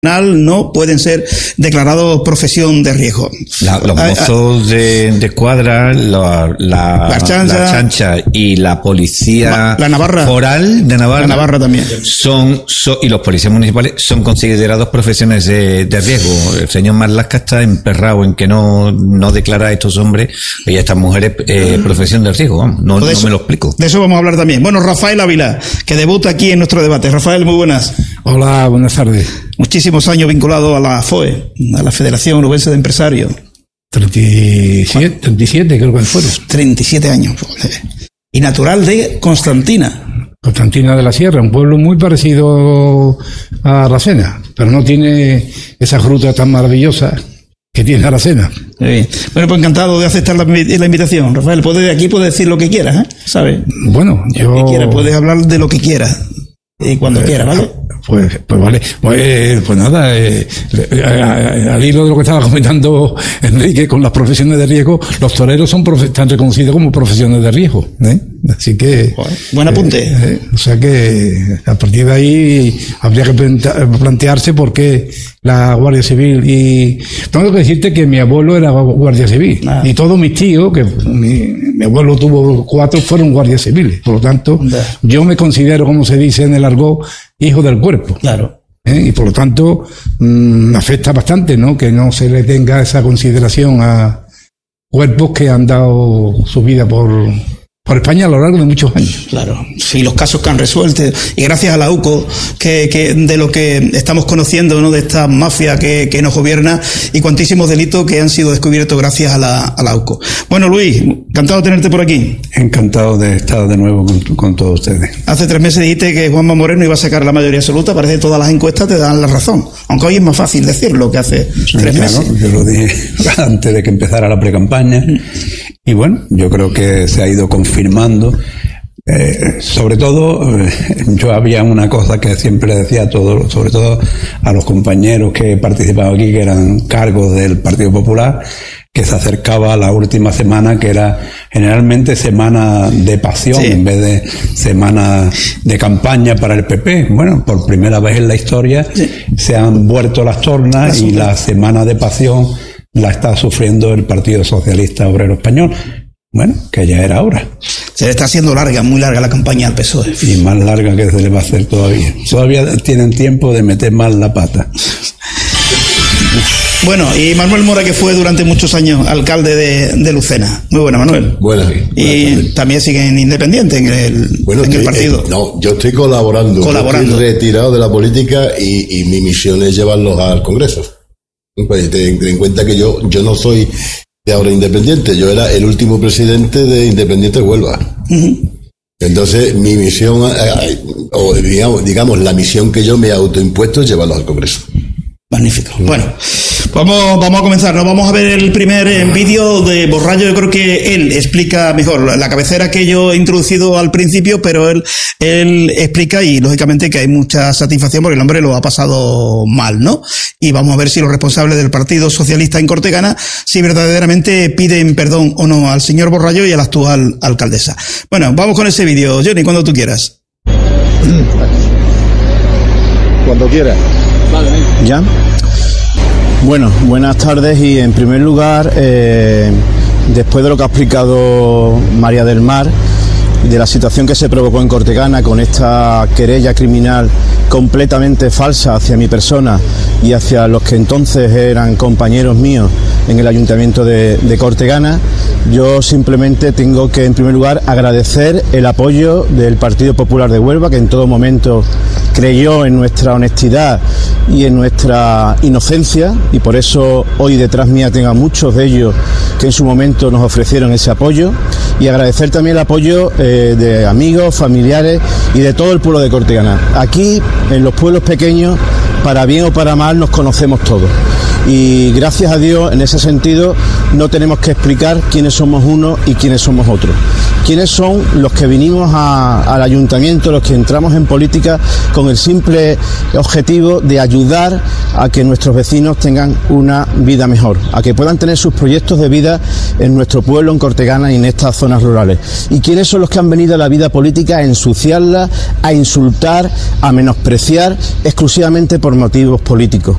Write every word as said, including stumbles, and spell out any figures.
no pueden ser declarados profesión de riesgo. La, los mozos de, de escuadra, la, la, la, chancha, la chancha y la policía la Navarra, foral de Navarra, la Navarra también son, son y los policías municipales son considerados profesiones de, de riesgo. El señor Marlaska está emperrado en que no, no declara a estos hombres y a estas mujeres eh, profesión de riesgo. Vamos, no, no eso, me lo explico. De eso vamos a hablar también. Bueno, Rafael Ávila, que debuta aquí en nuestro debate. Rafael, muy buenas. Hola, buenas tardes. Muchísimos años vinculado a la F O E, a la Federación Onubense de Empresarios. treinta y siete, treinta y siete creo que fueron. treinta y siete años. Y natural de Constantina. Constantina de la Sierra, un pueblo muy parecido a Aracena, pero no tiene esa fruta tan maravillosa que tiene Aracena. Sí. Bueno, pues encantado de aceptar la, la invitación. Rafael, puede, aquí puedes decir lo que quieras, ¿eh? ¿Sabes? Bueno, yo... Lo que quieras, puedes hablar de lo que quieras. Y cuando eh, quieras, ¿vale? Pues, pues vale. Pues, pues nada, eh, al hilo de lo que estaba comentando Enrique con las profesiones de riesgo, los toreros son profe- están reconocidos como profesiones de riesgo, ¿eh? Así que... Buen apunte. Eh, eh, o sea que a partir de ahí habría que plantearse por qué la Guardia Civil y... Tengo que decirte que mi abuelo era Guardia Civil. Ah. Y todos mis tíos, que mi, mi abuelo tuvo cuatro, fueron guardias civiles. Por lo tanto, ah. yo me considero, como se dice en el argot, hijo del cuerpo. Claro. ¿Eh? Y por lo tanto, mmm, afecta bastante, ¿no? Que no se le tenga esa consideración a cuerpos que han dado su vida por, por España a lo largo de muchos años. Claro. Sí, los casos que han resuelto. Y gracias a la U C O, que, que de lo que estamos conociendo, ¿no? De esta mafia que, que nos gobierna y cuantísimos delitos que han sido descubiertos gracias a la, a la U C O. Bueno, Luis, encantado de tenerte por aquí. Encantado de estar de nuevo con, con todos ustedes. Hace tres meses dijiste que Juanma Moreno iba a sacar la mayoría absoluta. Parece que todas las encuestas te dan la razón. Aunque hoy es más fácil decirlo que hace sí, tres claro, meses. Yo lo dije antes de que empezara la precampaña. Y bueno, yo creo que se ha ido confirmando. Eh, sobre todo, eh, yo había una cosa que siempre le decía a todos, sobre todo a los compañeros que participaban aquí, que eran cargos del Partido Popular, que se acercaba a la última semana, que era generalmente semana de pasión, sí, en vez de semana de campaña para el P P. Bueno, por primera vez en la historia, sí, se han vuelto las tornas y la semana de pasión la está sufriendo el Partido Socialista Obrero Español. Bueno, que ya era hora. Se le está haciendo larga, muy larga la campaña al P S O E. Y más larga que se le va a hacer todavía. Todavía tienen tiempo de meter más la pata. Bueno, y Manuel Mora, que fue durante muchos años alcalde de, de Lucena. Muy buena, Manuel. Buenas. Y buenas, también sigue en independiente en el, bueno, en estoy, el partido. Eh, no, yo estoy colaborando. Colaborando. Estoy retirado de la política y, y mi misión es llevarlos al Congreso. Pues ten, ten en cuenta que yo, yo no soy de ahora independiente, yo era el último presidente de Independiente Huelva. Uh-huh. Entonces, mi misión, eh, o digamos, digamos, la misión que yo me he autoimpuesto es llevarlos al Congreso. Magnífico. Bueno, vamos, vamos a comenzar. Nos vamos a ver el primer eh, vídeo de Borrallo. Yo creo que él explica mejor la cabecera que yo he introducido al principio, pero él, él explica y lógicamente que hay mucha satisfacción porque el hombre lo ha pasado mal, ¿no? Y vamos a ver si los responsables del Partido Socialista en Cortegana, si verdaderamente piden perdón o no al señor Borrallo y a la actual alcaldesa. Bueno, vamos con ese vídeo, Johnny, cuando tú quieras. Cuando quieras. ¿Ya? Bueno, buenas tardes y en primer lugar, eh, después de lo que ha explicado María del Mar, de la situación que se provocó en Cortegana con esta querella criminal completamente falsa hacia mi persona y hacia los que entonces eran compañeros míos en el Ayuntamiento de, de Cortegana, yo simplemente tengo que, en primer lugar, agradecer el apoyo del Partido Popular de Huelva, que en todo momento creyó en nuestra honestidad y en nuestra inocencia, y por eso hoy detrás mía tengo a muchos de ellos que en su momento nos ofrecieron ese apoyo, y agradecer también el apoyo eh, de amigos, familiares y de todo el pueblo de Cortegana. Aquí, en los pueblos pequeños, para bien o para mal, nos conocemos todos. Y gracias a Dios, en ese sentido, no tenemos que explicar quiénes somos unos y quiénes somos otros. Quiénes son los que vinimos a, al ayuntamiento, los que entramos en política con el simple objetivo de ayudar a que nuestros vecinos tengan una vida mejor, a que puedan tener sus proyectos de vida en nuestro pueblo, en Cortegana y en estas zonas rurales. Y quiénes son los que han venido a la vida política a ensuciarla, a insultar, a menospreciar exclusivamente por motivos políticos.